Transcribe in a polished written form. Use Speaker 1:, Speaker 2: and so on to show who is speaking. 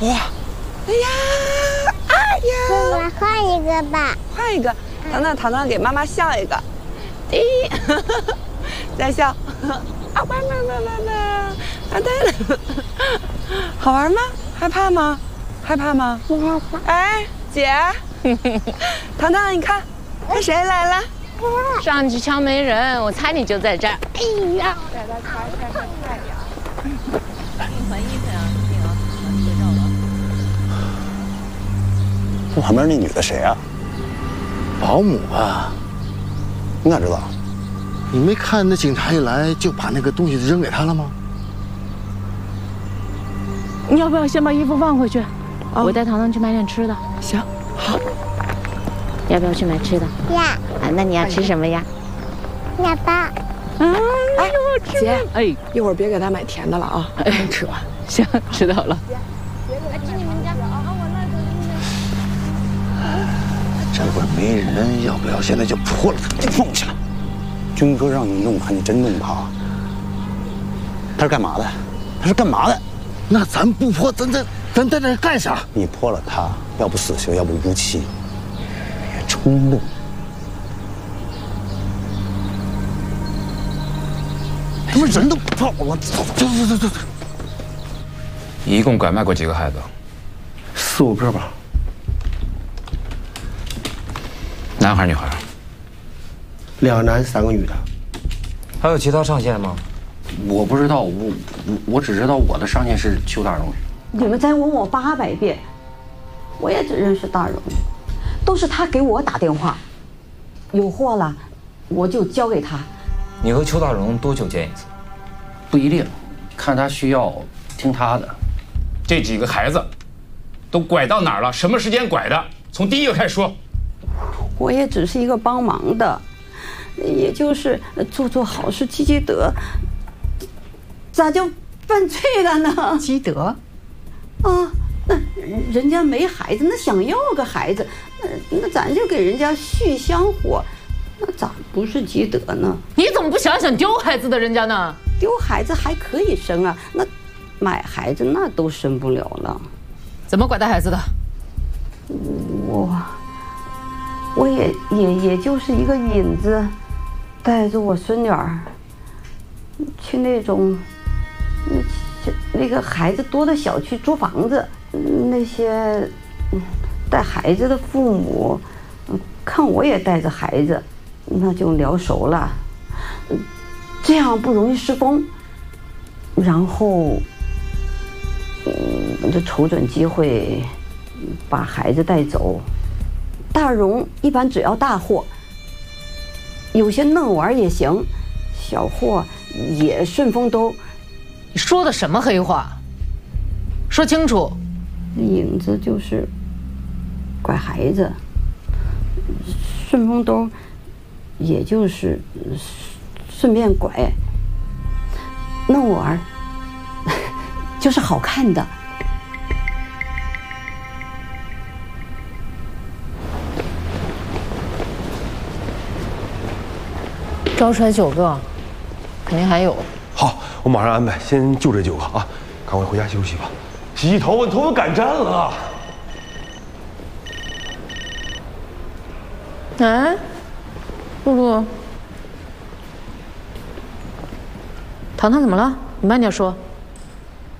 Speaker 1: 哇，哎呀，哎呀！
Speaker 2: 妈妈换一个吧。
Speaker 1: 换一个，糖糖给妈妈笑一个，再笑，啊妈，对了，好玩吗？害怕吗？害怕吗？
Speaker 2: 不害怕。
Speaker 1: 哎，姐，糖糖，你看，那谁来了？
Speaker 3: 上去敲门人，我猜你就在这儿。
Speaker 2: 哎呀！
Speaker 1: 给他开太阳。
Speaker 3: 你换衣服呀，那个拍照了。
Speaker 4: 这旁边那女的谁啊？
Speaker 5: 保姆啊。
Speaker 4: 你咋知道？
Speaker 5: 你没看那警察一来就把那个东西扔给他了吗？
Speaker 3: 你要不要先把衣服放回去？我带糖糖去买点吃的。
Speaker 1: 行，好。
Speaker 3: 要不要去买吃的？
Speaker 2: 呀。
Speaker 3: 啊，那你要吃什么呀？
Speaker 2: 要吧。
Speaker 3: 哎，
Speaker 1: 姐，
Speaker 3: 哎，
Speaker 1: 一会儿别给他买甜的了啊，刚吃完。
Speaker 3: 行，知道了。
Speaker 2: 去你们家。
Speaker 5: 这会儿没人，要不要现在就破了他？
Speaker 4: 放下！军哥让你弄他，你真弄他？他是干嘛的？他是干嘛的？
Speaker 5: 那咱不破，咱在这干啥？
Speaker 4: 你破了他，要不死刑，要不无期。别冲动。他们人都跑了，走。
Speaker 6: 你一共拐卖过几个孩子
Speaker 5: ？4、5个吧。
Speaker 6: 男孩女孩
Speaker 5: 2个男3个女的。
Speaker 7: 还有其他上线吗？
Speaker 5: 我不知道，我只知道我的上线是邱大荣。
Speaker 8: 你们再问我800遍，我也只认识大荣，都是他给我打电话，有货了我就交给他。
Speaker 7: 你和邱大荣多久见一次？
Speaker 5: 不一定，看他需要，听他的。
Speaker 6: 这几个孩子都拐到哪儿了？什么时间拐的？从第一个开始说。
Speaker 8: 我也只是一个帮忙的，也就是做好事积积德，咋就犯罪了呢？
Speaker 9: 积德？
Speaker 8: 啊，那人家没孩子，那想要个孩子，那咱就给人家续香火，那咋不是积德呢？
Speaker 3: 你怎么不想想丢孩子的人家呢？
Speaker 8: 丢孩子还可以生啊，那买孩子那都生不了了。
Speaker 3: 怎么拐带孩子的？
Speaker 8: 我也就是一个引子，带着我孙女儿去那种那个孩子多的小区租房子，那些带孩子的父母看我也带着孩子，那就聊熟了，这样不容易失风，然后就瞅准机会把孩子带走。大荣一般只要大货，有些嫩玩也行，小货也顺风兜。
Speaker 3: 你说的什么黑话？说清楚。
Speaker 8: 影子就是拐孩子，顺风兜也就是顺便拐，嫩玩就是好看的。
Speaker 3: 招出来9个，肯定还有。
Speaker 10: 好，我马上安排，先就这9个啊，赶快回家休息吧。洗洗头发，头发赶站了。
Speaker 3: 哎，露露，糖糖怎么了？你慢点说。